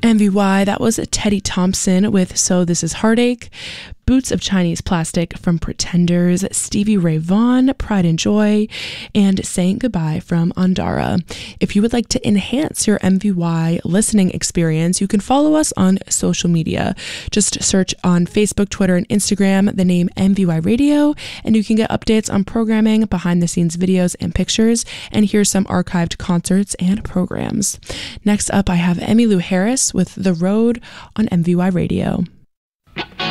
MVY, that was Teddy Thompson with So This Is Heartache. Boots of Chinese Plastic from Pretenders, Stevie Ray Vaughan, Pride and Joy, and Saying Goodbye from Andara. If you would like to enhance your MVY listening experience, you can follow us on social media. Just search on Facebook, Twitter, and Instagram the name MVY Radio, and you can get updates on programming, behind the scenes videos and pictures, and hear some archived concerts and programs. Next up, I have Emmylou Harris with The Road on MVY Radio.